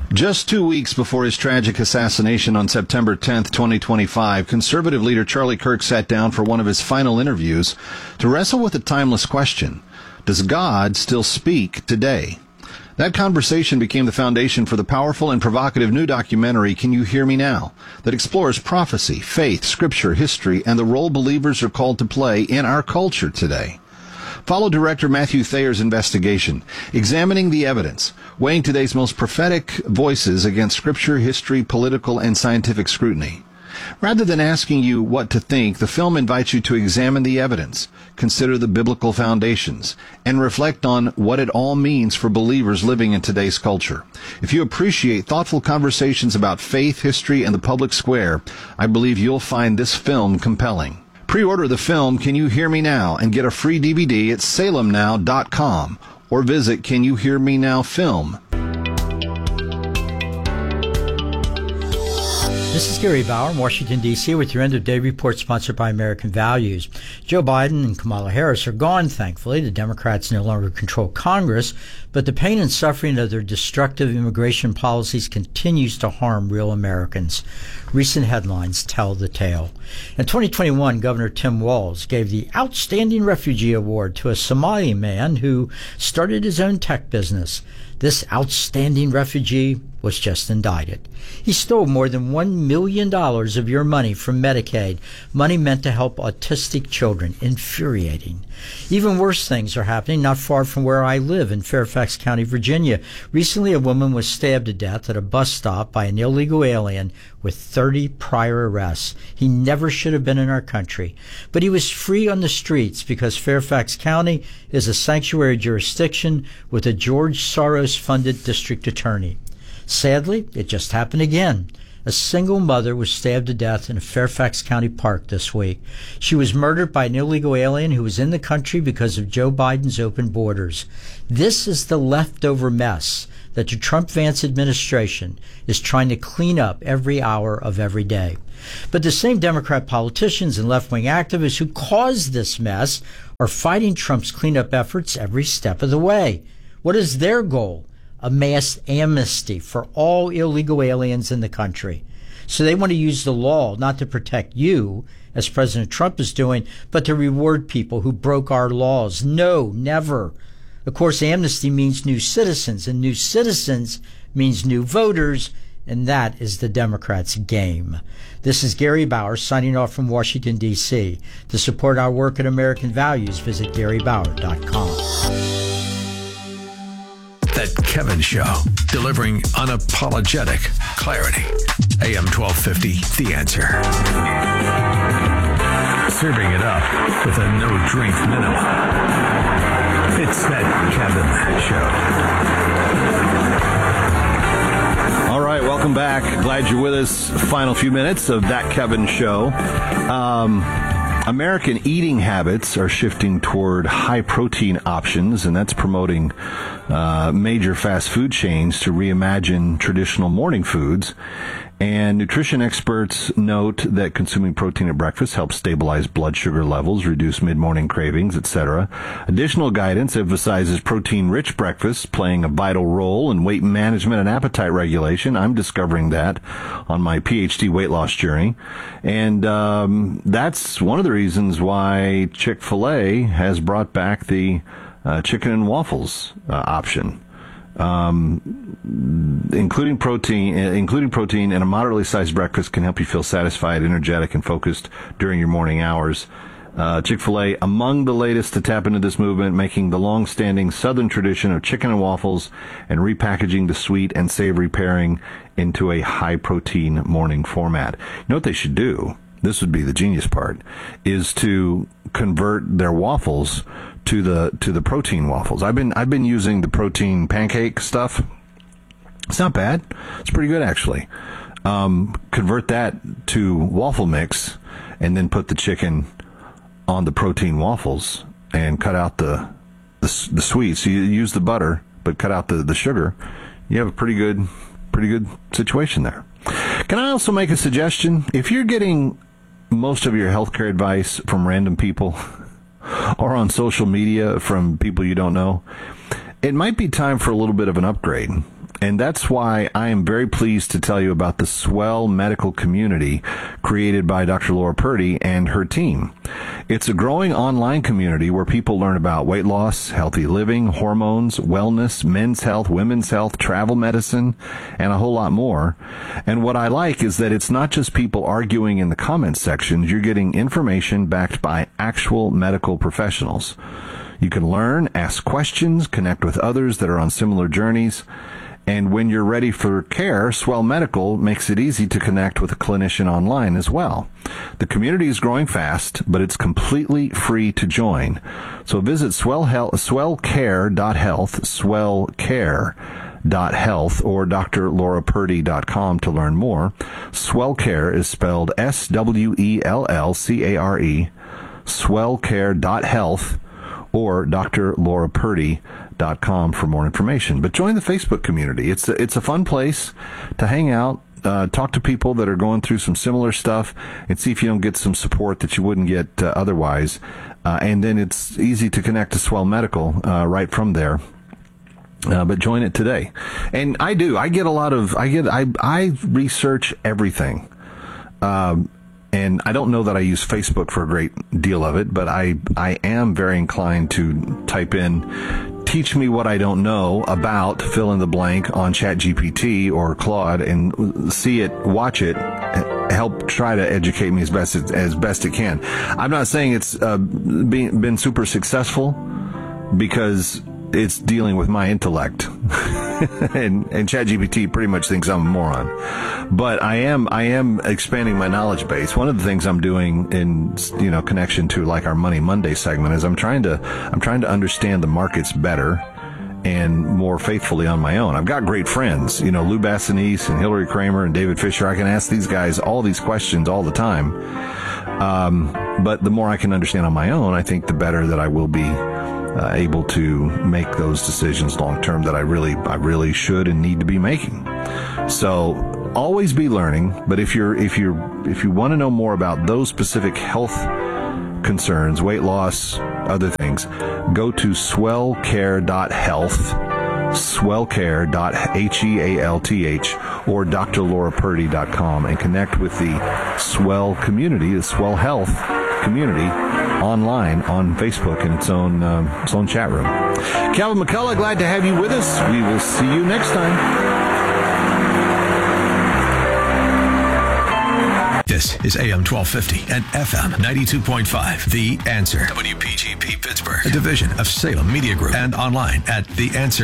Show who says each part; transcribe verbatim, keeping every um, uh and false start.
Speaker 1: Just two weeks before his tragic assassination on September tenth, twenty twenty-five, conservative leader Charlie Kirk sat down for one of his final interviews to wrestle with a timeless question. Does God still speak today? That conversation became the foundation for the powerful and provocative new documentary, Can You Hear Me Now?, that explores prophecy, faith, scripture, history, and the role believers are called to play in our culture today. Follow director Matthew Thayer's investigation, examining the evidence, weighing today's most prophetic voices against scripture, history, political, and scientific scrutiny. Rather than asking you what to think, the film invites you to examine the evidence, consider the biblical foundations, and reflect on what it all means for believers living in today's culture. If you appreciate thoughtful conversations about faith, history, and the public square, I believe you'll find this film compelling. Pre-order the film Can You Hear Me Now and get a free D V D at salem now dot com or visit Can You Hear Me Now Film.
Speaker 2: This is Gary Bauer in Washington, D C with your end-of-day report sponsored by American Values. Joe Biden and Kamala Harris are gone, thankfully. The Democrats no longer control Congress, but the pain and suffering of their destructive immigration policies continues to harm real Americans. Recent headlines tell the tale. In twenty twenty-one, Governor Tim Walz gave the Outstanding Refugee Award to a Somali man who started his own tech business. This outstanding refugee was just indicted. He stole more than one million dollars of your money from Medicaid, money meant to help autistic children. Infuriating. Even worse things are happening not far from where I live in Fairfax County, Virginia. Recently, a woman was stabbed to death at a bus stop by an illegal alien with thirty prior arrests. He never should have been in our country. But he was free on the streets because Fairfax County is a sanctuary jurisdiction with a George Soros-funded district attorney. Sadly, it just happened again. A single mother was stabbed to death in a Fairfax County park this week. She was murdered by an illegal alien who was in the country because of Joe Biden's open borders. This is the leftover mess that the Trump-Vance administration is trying to clean up every hour of every day. But the same Democrat politicians and left-wing activists who caused this mess are fighting Trump's cleanup efforts every step of the way. What is their goal? A mass amnesty for all illegal aliens in the country. So they want to use the law not to protect you, as President Trump is doing, but to reward people who broke our laws. No, never. Of course, amnesty means new citizens, and new citizens means new voters, and that is the Democrats' game. This is Gary Bauer signing off from Washington, D C To support our work at American Values, visit gary bauer dot com.
Speaker 3: That Kevin Show, delivering unapologetic clarity. A M twelve fifty, The Answer. Serving it up with a no-drink minimum. It's that Kevin Show.
Speaker 1: All right, welcome back. Glad you're with us. Final few minutes of That Kevin Show. Um... American eating habits are shifting toward high-protein options, and that's promoting uh, major fast food chains to reimagine traditional morning foods. And nutrition experts note that consuming protein at breakfast helps stabilize blood sugar levels, reduce mid-morning cravings, et cetera. Additional guidance emphasizes protein-rich breakfasts playing a vital role in weight management and appetite regulation. I'm discovering that on my P H D weight loss journey. And um, that's one of the reasons why Chick-fil-A has brought back the uh, chicken and waffles uh, option. Um, including protein, including protein and a moderately sized breakfast can help you feel satisfied, energetic, and focused during your morning hours. Uh, Chick-fil-A, among the latest to tap into this movement, making the long-standing Southern tradition of chicken and waffles and repackaging the sweet and savory pairing into a high-protein morning format. You know what they should do? This would be the genius part, is to convert their waffles to the to the protein waffles. I've been I've been using the protein pancake stuff. It's not bad. It's pretty good actually. Um, convert that to waffle mix, and then put the chicken on the protein waffles, and cut out the the, the sweets. So you use the butter, but cut out the, the sugar. You have a pretty good pretty good situation there. Can I also make a suggestion? If you're getting most of your healthcare advice from random people or on social media from people you don't know, it might be time for a little bit of an upgrade. And that's why I am very pleased to tell you about the Swell Medical Community created by Doctor Laura Purdy and her team. It's a growing online community where people learn about weight loss, healthy living, hormones, wellness, men's health, women's health, travel medicine, and a whole lot more. And what I like is that it's not just people arguing in the comments sections. You're getting information backed by actual medical professionals. You can learn, ask questions, connect with others that are on similar journeys. And when you're ready for care, Swell Medical makes it easy to connect with a clinician online as well. The community is growing fast, but it's completely free to join. So visit swell health, swell care dot health, swell care dot health, or d r laura purdy dot com to learn more. SwellCare is spelled S W E L L C A R E, swell care dot health, or d r laura purdy dot com for more information. But join the Facebook community. It's a, it's a fun place to hang out, uh, talk to people that are going through some similar stuff, and see if you don't get some support that you wouldn't get uh, otherwise. Uh, and then it's easy to connect to Swell Medical uh, right from there. Uh, but join it today. And I do. I get a lot of, I get, I, I research everything. Um, And I don't know that I use Facebook for a great deal of it, but I, I am very inclined to type in, teach me what I don't know about fill in the blank on ChatGPT or Claude, and see it, watch it, help try to educate me as best as, as best it can. I'm not saying it's uh, been, been super successful, because it's dealing with my intellect. and, and ChatGPT pretty much thinks I'm a moron. But I am, I am expanding my knowledge base. One of the things I'm doing in, you know, connection to like our Money Monday segment is I'm trying to, I'm trying to understand the markets better and more faithfully on my own. I've got great friends, you know, Lou Bassanese and Hillary Kramer and David Fisher. I can ask these guys all these questions all the time. Um, but the more I can understand on my own, I think the better that I will be Uh, able to make those decisions long term that I really, I really should and need to be making. So always be learning. But if you're, if you're, if you want to know more about those specific health concerns, weight loss, other things, go to swell care dot health, swell care dot health, or d r laura purdy dot com, and connect with the Swell community, the Swell Health community, online on Facebook in its own uh, its own chat room. Calvin McCullough, glad to have you with us. We will see you next time.
Speaker 3: This is A M twelve fifty and F M ninety-two point five. The Answer. W P G P Pittsburgh, a division of Salem Media Group, and online at the answer